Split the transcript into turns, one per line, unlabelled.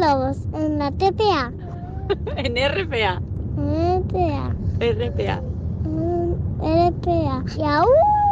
globos en la TPA.
En RPA.
RPA.
RPA.
RPA. Y aún.